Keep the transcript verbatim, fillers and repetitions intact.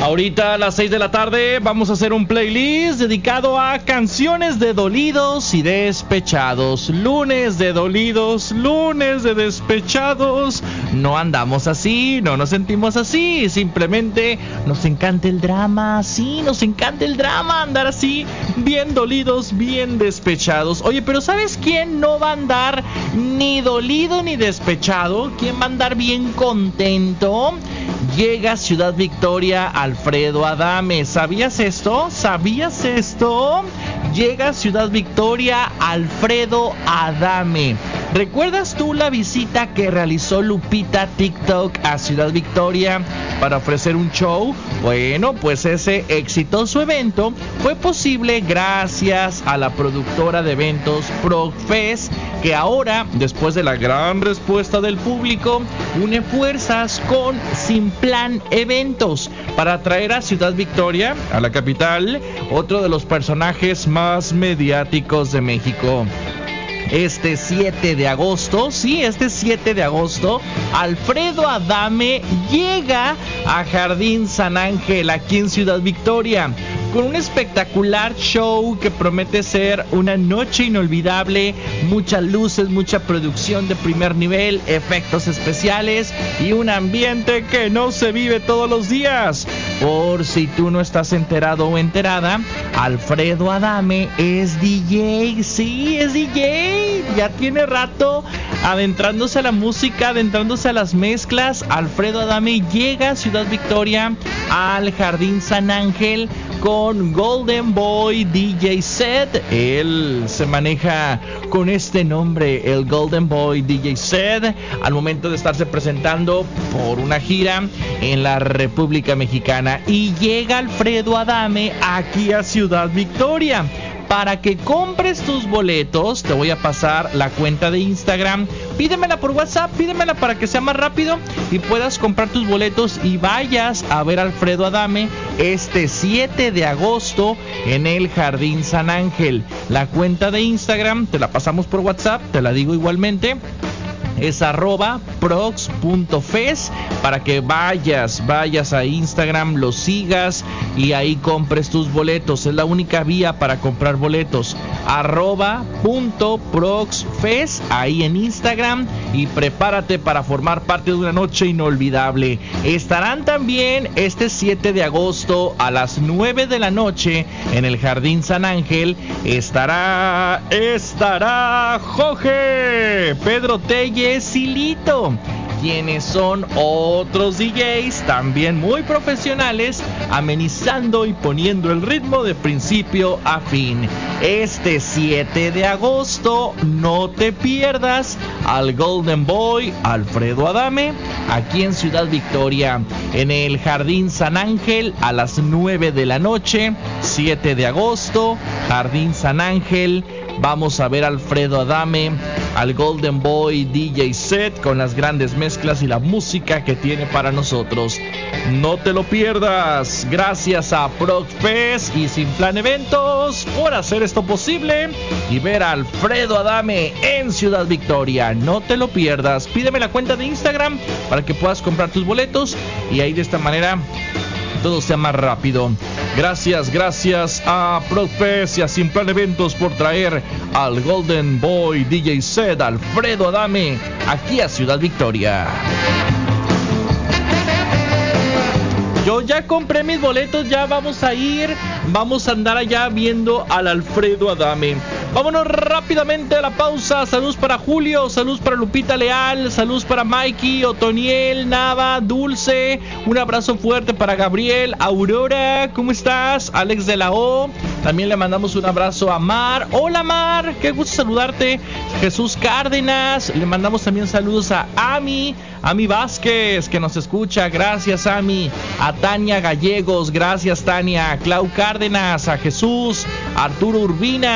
Ahorita a las seis de la tarde vamos a hacer un playlist dedicado a canciones de dolidos y despechados. Lunes de dolidos, lunes de despechados. No andamos así, no nos sentimos así. Simplemente nos encanta el drama, sí, nos encanta el drama. Andar así, bien dolidos, bien despechados. Oye, pero ¿sabes quién no va a andar ni dolido ni despechado? ¿Quién va a andar bien contento? Llega a Ciudad Victoria Alfredo Adame. ¿Sabías esto? ¿Sabías esto? Llega a Ciudad Victoria Alfredo Adame. ¿Recuerdas tú la visita que realizó Lupita TikTok a Ciudad Victoria para ofrecer un show? Bueno, pues ese exitoso evento fue posible gracias a la productora de eventos ProgFest, que ahora, después de la gran respuesta del público, une fuerzas con Simplan Eventos para traer a Ciudad Victoria, a la capital, otro de los personajes más mediáticos de México. Este siete de agosto, sí, este siete de agosto, Alfredo Adame llega a Jardín San Ángel, aquí en Ciudad Victoria, con un espectacular show que promete ser una noche inolvidable. Muchas luces, mucha producción de primer nivel, efectos especiales y un ambiente que no se vive todos los días. Por si tú no estás enterado o enterada, Alfredo Adame es D J, sí, es D J. Ya tiene rato adentrándose a la música, adentrándose a las mezclas. Alfredo Adame llega a Ciudad Victoria al Jardín San Ángel con Golden Boy D J Set. Él se maneja con este nombre, el Golden Boy D J Set, al momento de estarse presentando por una gira en la República Mexicana. Y llega Alfredo Adame aquí a Ciudad Victoria. Para que compres tus boletos, te voy a pasar la cuenta de Instagram. Pídemela por WhatsApp, pídemela para que sea más rápido y puedas comprar tus boletos y vayas a ver a Alfredo Adame este siete de agosto en el Jardín San Ángel. La cuenta de Instagram te la pasamos por WhatsApp, te la digo igualmente. Es arroba prox.fes para que vayas, vayas a Instagram, lo sigas y ahí compres tus boletos. Es la única vía para comprar boletos. Arroba punto proxfes ahí en Instagram y prepárate para formar parte de una noche inolvidable. Estarán también este siete de agosto a las nueve de la noche en el Jardín San Ángel. Estará, estará Jorge, Pedro Telle, Silito, quienes son otros D Js también muy profesionales, amenizando y poniendo el ritmo de principio a fin. Este siete de agosto no te pierdas al Golden Boy Alfredo Adame aquí en Ciudad Victoria en el Jardín San Ángel a las nueve de la noche. Siete de agosto, Jardín San Ángel. Vamos a ver a Alfredo Adame, al Golden Boy D J Set con las grandes mezclas y la música que tiene para nosotros. No te lo pierdas. Gracias a ProgFest y Simplan Eventos por hacer esto posible y ver a Alfredo Adame en Ciudad Victoria. No te lo pierdas. Pídeme la cuenta de Instagram para que puedas comprar tus boletos y ahí de esta manera todo sea más rápido. Gracias, gracias a ProgFest y a Simplan Eventos por traer al Golden Boy D J Set, Alfredo Adame, aquí a Ciudad Victoria. Yo ya compré mis boletos, ya vamos a ir, vamos a andar allá viendo al Alfredo Adame. Vámonos rápidamente a la pausa. Saludos para Julio, saludos para Lupita Leal, saludos para Mikey, Otoniel, Nava, Dulce. Un abrazo fuerte para Gabriel, Aurora, ¿cómo estás? Alex de la O. También le mandamos un abrazo a Mar. Hola Mar, qué gusto saludarte. Jesús Cárdenas, le mandamos también saludos a Ami, Ami Vázquez, que nos escucha. Gracias Ami. A Tania Gallegos, gracias Tania. A Clau Cárdenas, a Jesús, a Arturo Urbina.